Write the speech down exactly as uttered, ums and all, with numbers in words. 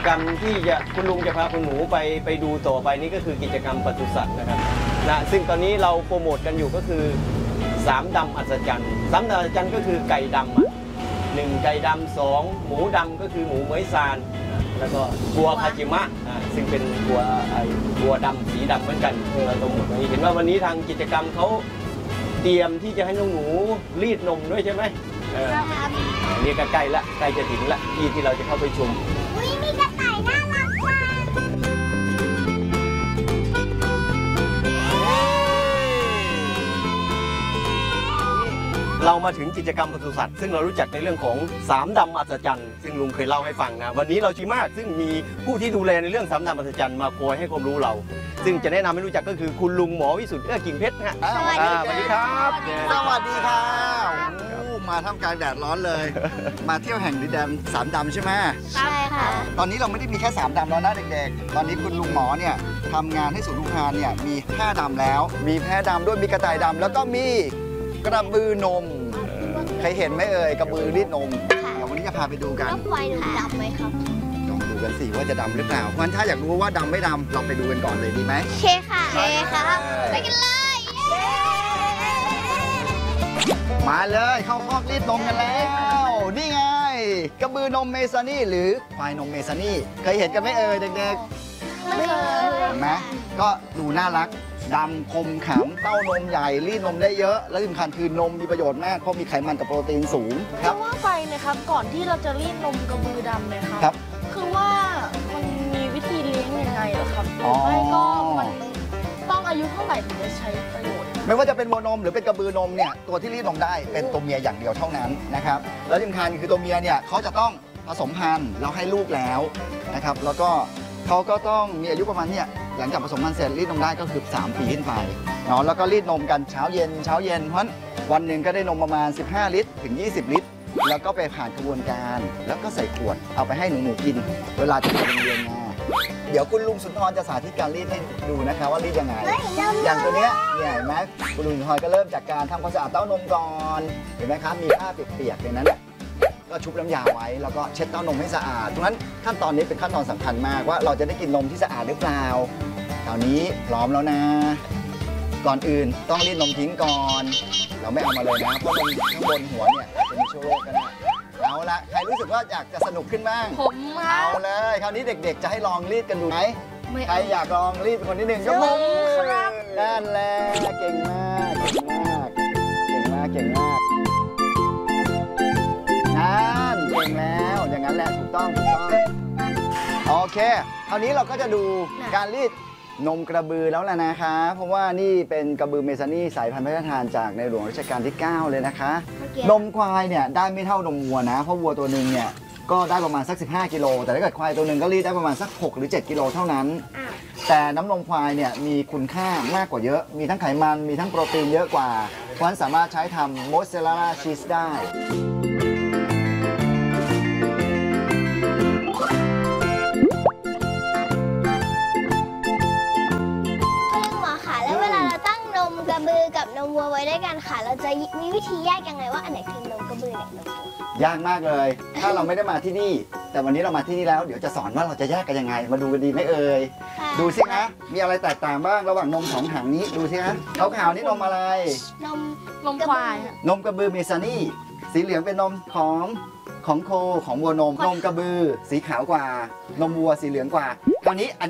กรรมที่จะคุณลุงจะพาคุณหมูไปไปดูต่อไปนี่ก็คือกิจกรรมปศุสัตว์นะครับนะซึ่งตอนนี้เราโปรโมทกันอยู่ก็คือสามดำอัศจรรย์สามดำอัศจรรย์ก็คือไก่ดำอ่ะหนึ่งไก่ดำสองหมูดำก็คือหมูเหมยซานแล้วก็บัวคาจิมะอ่าซึ่งเป็นบัวไอ้บัวดำสีดำเหมือนกันเราโปรโมทวันนี้เห็นว่าวันนี้ทางกิจกรรมเขาเตรียมที่จะให้น้องหนูรีดนมด้วยใช่ไหมเออนี่ก็ใกล้ละใกล้จะถึงละที่ที่เราจะเข้าไปชมอุ้ยมีกระต่ายน่ารักมากเรามาถึงกิจกรรมปศุสัตว์ซึ่งเรารู้จักในเรื่องของสามดำอัศจรรย์ซึ่งลุงเคยเล่าให้ฟังนะวันนี้เราชิมากซึ่งมีผู้ที่ดูแลในเรื่องสามดำอัศจรรย์มาคอยให้ความรู้เรา ซึ่งจะแนะนำให้รู้จักก็คือคุณลุงหมอวิสุทธิ์เอื้อกิ่งเพชรนะฮะสวัสดีอ่าสวัสดีครับสวัสดีค่ะโอ้มาท่ามกลางแดดร้อนเลย มาเที่ยวแห่งดินแดนสามดำใช่ไหมใช่ค่ะตอนนี้เราไม่ได้มีแค่สามดำแล้วนะเด็กๆ ตอนนี้คุณลุงหมอเนี่ยทำงานให้ศูนย์ลูกทานเนี่ยมีห้าดำแล้ว มีแพะดำด้วยมีกระต่ายดำแล้วก็มีกระบือนมเคยเห็นไหมเอ่ยกระบือรีดนมเดี๋ยววันนี้จะพาไปดูกันแล้วควายหนูดำไหมครับลองดูกันสิว่าจะดำหรือเปล่าเพราะฉะนั้นถ้าอยากรู้ว่าดำไม่ดำเราไปดูกันก่อนเลยดีไหมเคค่ะเคครับไปกันเลยเย้มาเลยเข้าคอกรีดนมกันแล้ว นี่ไงกระบือนมเมซานี่หรือควายนมเมซานี่เคยเห็นกันไหมเอ่ยเด็กไม่เคยๆเห็นไหมก็ดูน่ารักดำคมขำเต้านมใหญ่รีดนมได้เยอะ และที่สำคัญคือนมมีประโยชน์มากเพราะมีไขมันกับโปรตีนสูงคจะรับว่าไปนะครับก่อนที่เราจะรีดนมกระบือดำเนี่ยครับครับคือว่ามันมีวิธีเลี้ยงยังไงเหรอครับหอ๋รือ อไม่ก็มันต้องอายุเท่าไหร่ถึงจะใช้ประโยชน์ไม่ว่าจะเป็นวัวนมหรือเป็นกระบือนมเนี่ยตัวที่รีดนมได้เป็นตัวเมียอย่างเดียวเท่านั้นนะครับแล้วที่สำคัญคือตัวเมียเนี่ยเขาจะต้องผสมพันธุ์แล้วให้ลูกแล้วนะครับแล้วก็เขาก็ต้องมีอายุประมาณเนี่ยหลังจากผสมพันธุ์เสร็จรีดนมได้ก็คือสามปีขึ้นไปเนาะแล้วก็รีดนมกันเช้าเย็นเช้าเย็นเพราะฉะนั้นวันหนึ่งก็ได้นมประมาณสิบห้าลิตรถึงยี่สิบลิตร แล้วก็ไปผ่านกระบวนการแล้วก็ใส่ขวดเอาไปให้หนูๆกิน เวลาจะไปโรงเรียนมาเดี๋ยวคุณลุงสุนทรจะสาธิตการรีดให้ดูนะคะว่ารีดยังไง อย่างตัวเนี้ยเนี่ยเห็นไหมคุณลุงสุนทรก็เริ่มจากการทำความสะอาดเต้านมก่อนเห็นไหมครับมีผ้าเปียกๆในนั้นเนี่ยก็ชุบน้ำยาไว้แล้วก็เช็ดเต้านมให้สะอาดตรงนั้นขั้นตอนนี้เป็นขั้นตอนสำคัญมากว่าเราจะได้กินนมที่สะอาดหรือเปล่าคราวนี้พร้อมแล้วนะ ก่อนอื่นต้องรีดนมทิ้งก่อน เราไม่เอามาเลยนะเพราะนมข้างบนหัวเนี่ยอาจจะมีเชื้อโรคก็ได้เอาละใครรู้สึกว่าอยากจะสนุกขึ้นบ้างผมครัเอาบเลยคราวนี้เด็กๆ จะให้ลองรีดกันดูไหมไม่ใครเอาอยากลองรีดเป็นคนที่หนึ่งยกมือครับนั่นแหละเก่งมากเก่งมากเก่งมากเก่งมากนั่นเก่งแล้วอย่างนั้นแหละถูกต้องถูกต้องโอเคคราวนี้เราก็จะดูการรีดนมกระบือแล้วแหละนะคะ เพราะว่านี่เป็นกระบือเมซานี่สายพันธุ์พระราชทานจากในหลวงรัชกาลที่ เก้า เลยนะคะ นมควายเนี่ยได้ไม่เท่านมวัวนะ เพราะวัวตัวหนึ่งเนี่ยก็ได้ประมาณสักสิบห้ากิโลแต่ถ้าเกิดควายตัวหนึ่งก็รีดได้ประมาณสักหกหรือเจ็ดกิโลเท่านั้น แต่น้ำนมควายเนี่ยมีคุณค่ามากกว่าเยอะ มีทั้งไขมันมีทั้งโปรตีนเยอะกว่าเพราะฉะนั้นสามารถใช้ทำมอสซาเรลล่าชีสได้คุณหมอค่ะแล้วเวลาเราตั้งนมกระบือกับนมวัวไว้ด้วยกันค่ะ เราจะมีวิธีแยกยังไงว่าอันไหนคือนมกระบืออันไหนนมวัวยากมากเลย ถ้าเราไม่ได้มาที่นี่ แต่วันนี้เรามาที่นี่แล้วเดี๋ยวจะสอนว่าเราจะแยกกันยังไง มาดูกันดีไหมเอ่ยค่ะดูสิคะมีอะไรแตกต่างบ้างระหว่างนมสองถังนี้ดูสิคะขาวๆนี่นมอะไรนมนมควายอะนมกระบือเมซานี่สีเหลืองเป็นนมของของโคของวัวนมนมกระบือ สีขาวกว่า นมวัวสีเหลืองกว่าคราวนี้อัน